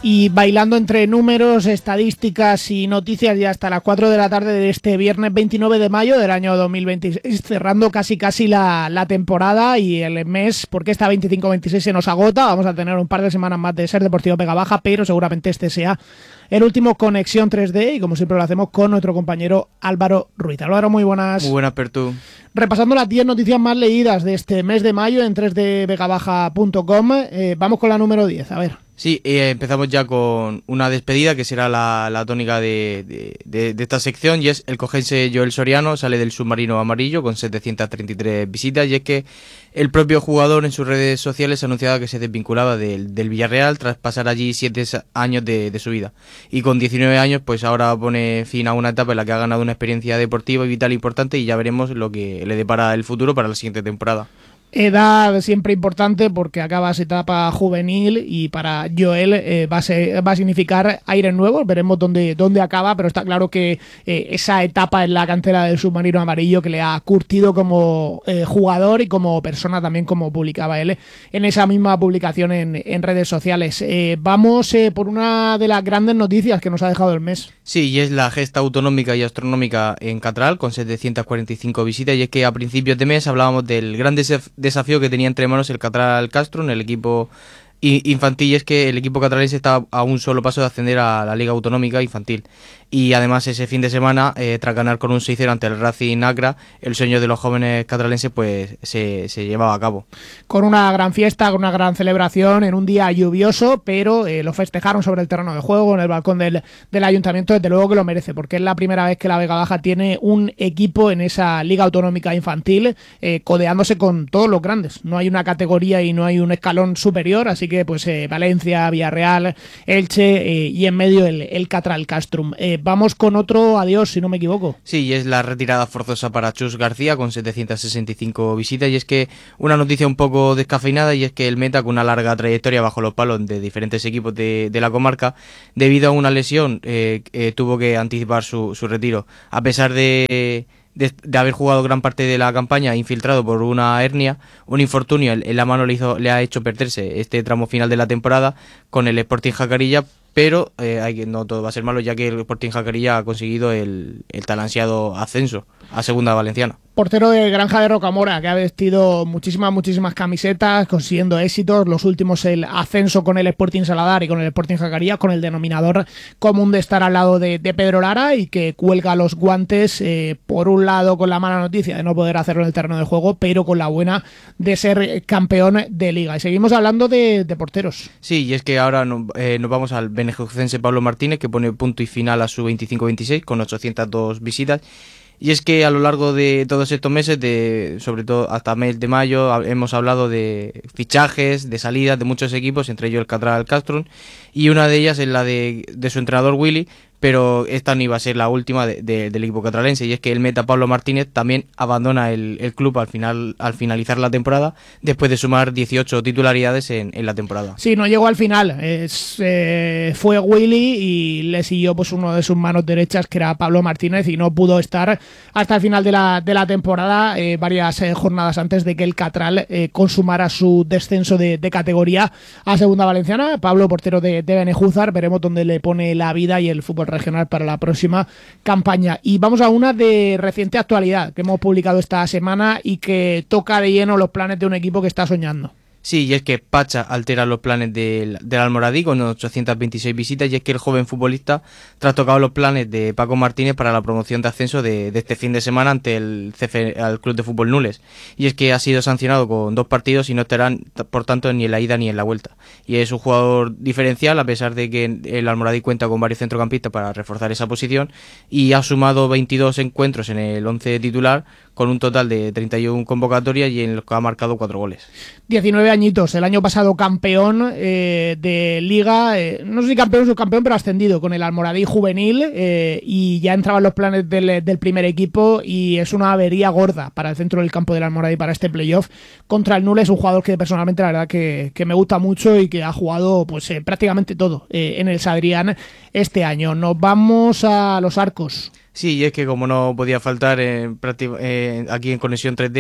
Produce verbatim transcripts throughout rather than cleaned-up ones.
Y bailando entre números, estadísticas y noticias ya hasta las cuatro de la tarde de este viernes veintinueve de mayo del año dos mil veintiséis, cerrando casi casi la, la temporada y el mes, porque esta veinticinco veintiséis se nos agota. Vamos a tener un par de semanas más de Ser Deportivo Vega Baja, pero seguramente este sea el último Conexión tres D y como siempre lo hacemos con nuestro compañero Álvaro Ruiz. Álvaro, muy buenas. Muy buenas, Pertú. Repasando las diez noticias más leídas de este mes de mayo en tres d vega baja punto com, eh, vamos con la número diez, a ver. Sí, eh, empezamos ya con una despedida que será la, la tónica de, de, de, de esta sección, y es el cogense Joel Soriano sale del submarino amarillo con setecientas treinta y tres visitas, y es que el propio jugador en sus redes sociales ha anunciado que se desvinculaba del, del Villarreal tras pasar allí siete años de, de su vida, y con diecinueve años pues ahora pone fin a una etapa en la que ha ganado una experiencia deportiva y vital importante, y ya veremos lo que le depara el futuro para la siguiente temporada. Edad siempre importante porque acaba esa etapa juvenil y para Joel eh, va, a ser, va a significar aires nuevos. Veremos dónde, dónde acaba, pero está claro que eh, esa etapa en la cantera del submarino amarillo que le ha curtido como eh, jugador y como persona también, como publicaba él en esa misma publicación en, en redes sociales. Eh, vamos eh, por una de las grandes noticias que nos ha dejado el mes. Sí, y es la gesta autonómica y astronómica en Catral con setecientas cuarenta y cinco visitas, y es que a principios de mes hablábamos del gran desaf- desafío que tenía entre manos el Catral Castro en el equipo infantil, y es que el equipo catalense está a un solo paso de ascender a la Liga Autonómica Infantil. Y además ese fin de semana, eh, tras ganar con un seis cero ante el Racing Acra, el sueño de los jóvenes catalanes pues se, se llevaba a cabo. Con una gran fiesta, con una gran celebración, en un día lluvioso, pero eh, lo festejaron sobre el terreno de juego, en el balcón del, del ayuntamiento. Desde luego que lo merece, porque es la primera vez que la Vega Baja tiene un equipo en esa Liga Autonómica Infantil, eh, codeándose con todos los grandes. No hay una categoría y no hay un escalón superior, así que pues eh, Valencia, Villarreal, Elche eh, y en medio el, el Catral Castrum. Eh, Vamos con otro adiós, si no me equivoco. Sí, y es la retirada forzosa para Chus García con setecientas sesenta y cinco visitas, y es que una noticia un poco descafeinada, y es que el meta, con una larga trayectoria bajo los palos de diferentes equipos de, de la comarca, debido a una lesión eh, eh, tuvo que anticipar su, su retiro. A pesar de... De, de haber jugado gran parte de la campaña infiltrado por una hernia, un infortunio en, en la mano le, hizo, le ha hecho perderse este tramo final de la temporada con el Sporting Jacarilla, pero eh, hay que, no todo va a ser malo, ya que el Sporting Jacarilla ha conseguido el, el tan ansiado ascenso a Segunda Valenciana. Portero de Granja de Rocamora, que ha vestido muchísimas, muchísimas camisetas, consiguiendo éxitos. Los últimos, el ascenso con el Sporting Saladar y con el Sporting Jacarías, con el denominador común de estar al lado de, de Pedro Lara, y que cuelga los guantes, eh, por un lado con la mala noticia de no poder hacerlo en el terreno de juego, pero con la buena de ser campeón de liga. Y seguimos hablando de, de porteros. Sí, y es que ahora no, eh, nos vamos al benejucense Pablo Martínez, que pone punto y final a su veinticinco veintiséis con ochocientas dos visitas. Y es que a lo largo de todos estos meses, de sobre todo hasta mes de mayo, hemos hablado de fichajes, de salidas de muchos equipos, entre ellos el Catral Castro, y una de ellas es la de, de su entrenador Willy, pero esta no iba a ser la última de, de, del equipo catalense, y es que el meta Pablo Martínez también abandona el, el club al final al finalizar la temporada, después de sumar dieciocho titularidades en, en la temporada. Sí, no llegó al final, es, eh, fue Willy y le siguió pues uno de sus manos derechas, que era Pablo Martínez, y no pudo estar hasta el final de la, de la temporada, eh, varias eh, jornadas antes de que el Catral eh, consumara su descenso de, de categoría a Segunda Valenciana. Pablo, portero de, de Benejúzar, veremos dónde le pone la vida y el fútbol regional para la próxima campaña. Y vamos a una de reciente actualidad que hemos publicado esta semana y que toca de lleno los planes de un equipo que está soñando. Sí, y es que Pacha altera los planes del, del Almoradí con ochocientas veintiséis visitas, y es que el joven futbolista trastocado los planes de Paco Martínez para la promoción de ascenso de, de este fin de semana ante el C F, al Club de Fútbol Nules, y es que ha sido sancionado con dos partidos y no estarán por tanto ni en la ida ni en la vuelta, y es un jugador diferencial a pesar de que el Almoradí cuenta con varios centrocampistas para reforzar esa posición, y ha sumado veintidós encuentros en el once titular con un total de treinta y una convocatorias y en los que ha marcado cuatro goles. diecinueve añitos, el año pasado campeón eh, de Liga, eh, no sé si campeón o subcampeón, pero ascendido con el Almoradí juvenil, eh, y ya entraban los planes del, del primer equipo, y es una avería gorda para el centro del campo del Almoradí para este playoff contra el Nules. Es un jugador que personalmente la verdad que, que me gusta mucho y que ha jugado pues eh, prácticamente todo eh, en el Sadrián este año. Nos vamos a los Arcos. Sí, y es que como no podía faltar eh, eh, aquí en Conexión tres D,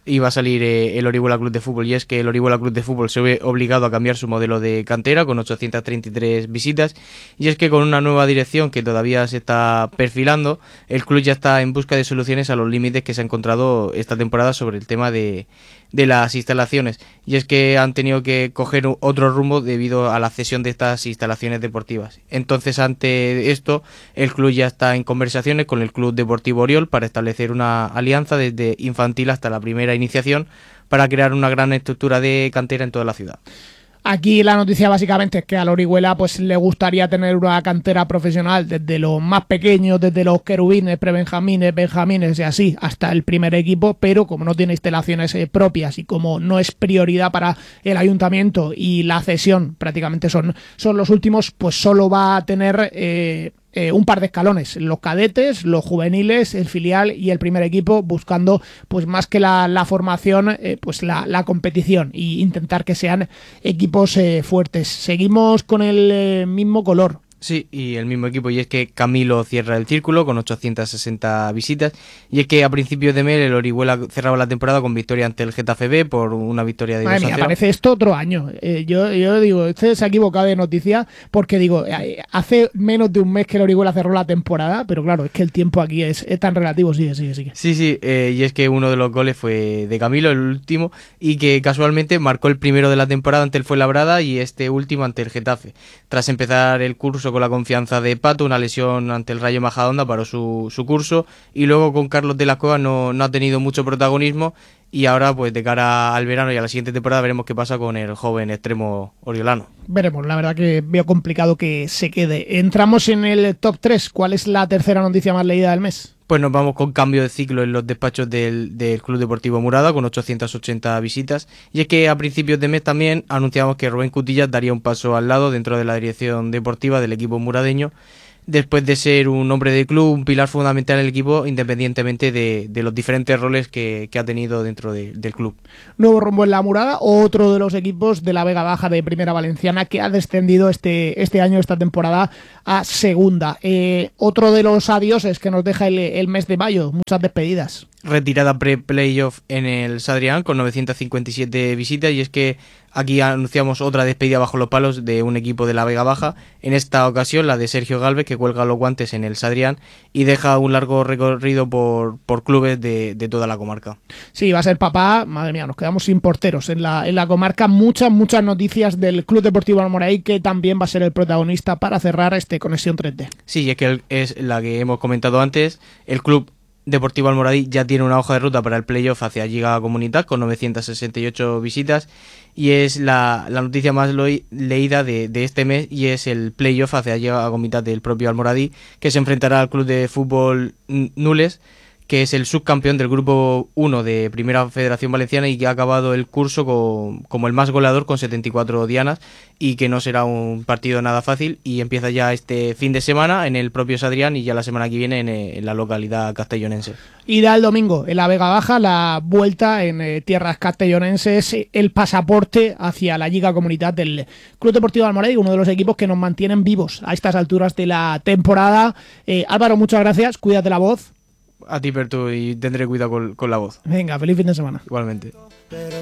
iba a salir eh, el Orihuela Club de Fútbol, y es que el Orihuela Club de Fútbol se ve obligado a cambiar su modelo de cantera con ochocientas treinta y tres visitas, y es que con una nueva dirección que todavía se está perfilando, el club ya está en busca de soluciones a los límites que se ha encontrado esta temporada sobre el tema de, de las instalaciones, y es que han tenido que coger otro rumbo debido a la cesión de estas instalaciones deportivas. Entonces, ante esto, el club ya está en conversaciones con el Club Deportivo Oriol para establecer una alianza desde infantil hasta la primera iniciación para crear una gran estructura de cantera en toda la ciudad. Aquí la noticia básicamente es que al Orihuela pues le gustaría tener una cantera profesional desde los más pequeños, desde los querubines, prebenjamines, benjamines y así, hasta el primer equipo, pero como no tiene instalaciones eh, propias y como no es prioridad para el ayuntamiento y la cesión prácticamente son, son los últimos, pues solo va a tener... Eh, Eh, un par de escalones, los cadetes, los juveniles, el filial y el primer equipo, buscando pues más que la, la formación, eh, pues la, la competición e intentar que sean equipos eh, fuertes. Seguimos con el eh, mismo color. Sí, y el mismo equipo, y es que Camilo cierra el círculo con ochocientas sesenta visitas, y es que a principios de mes el Orihuela cerraba la temporada con victoria ante el Getafe B por una victoria de dos a cero. Madre mía, parece esto otro año. Eh, yo, yo digo, este se ha equivocado de noticia porque digo, eh, hace menos de un mes que el Orihuela cerró la temporada, pero claro, es que el tiempo aquí es, es tan relativo, sigue, sigue, sigue. Sí, sí, eh, y es que uno de los goles fue de Camilo, el último, y que casualmente marcó el primero de la temporada ante el Fuenlabrada y este último ante el Getafe. Tras empezar el curso con la confianza de Pato, una lesión ante el Rayo Majadahonda paró su, su curso, y luego con Carlos de las Cuevas no, no ha tenido mucho protagonismo, y ahora pues de cara al verano y a la siguiente temporada veremos qué pasa con el joven extremo oriolano. Veremos, la verdad que veo complicado que se quede. Entramos en el top tres. ¿Cuál es la tercera noticia más leída del mes? Pues nos vamos con cambio de ciclo en los despachos del, del Club Deportivo Murada con ochocientas ochenta visitas, y es que a principios de mes también anunciamos que Rubén Cutillas daría un paso al lado dentro de la dirección deportiva del equipo muradeño, después de ser un hombre de club, un pilar fundamental en el equipo, independientemente de, de los diferentes roles que, que ha tenido dentro de, del club. Nuevo rumbo en la Murada, otro de los equipos de la Vega Baja de Primera Valenciana que ha descendido este, este año, esta temporada, a Segunda. Eh, otro de los adioses que nos deja el, el mes de mayo, muchas despedidas. Retirada pre-playoff en el Sadrián con novecientas cincuenta y siete visitas, y es que aquí anunciamos otra despedida bajo los palos de un equipo de la Vega Baja, en esta ocasión la de Sergio Galvez, que cuelga los guantes en el Sadrián y deja un largo recorrido por, por clubes de, de toda la comarca. Sí, va a ser papá, madre mía, nos quedamos sin porteros en la, en la comarca. Muchas, muchas noticias del Club Deportivo Almoradí, que también va a ser el protagonista para cerrar este Conexión tres D. Sí, es que es la que hemos comentado antes, el club Deportivo Almoradí ya tiene una hoja de ruta para el playoff hacia Liga Comunitat con novecientas sesenta y ocho visitas, y es la, la noticia más lo, leída de, de este mes, y es el playoff hacia Liga Comunitat del propio Almoradí, que se enfrentará al Club de Fútbol Nules, que es el subcampeón del grupo uno de Primera Federación Valenciana y que ha acabado el curso con, como el más goleador con setenta y cuatro dianas, y que no será un partido nada fácil, y empieza ya este fin de semana en el propio Sadrián y ya la semana que viene en, en la localidad castellonense. Y da el domingo en la Vega Baja la vuelta en eh, tierras castellonenses, el pasaporte hacia la Liga Comunitat del Club Deportivo Almoradí, uno de los equipos que nos mantienen vivos a estas alturas de la temporada. Eh, Álvaro, muchas gracias, cuídate la voz. A ti, Pertu, y tendré cuidado con, con la voz. Venga, feliz fin de semana. Igualmente. Pero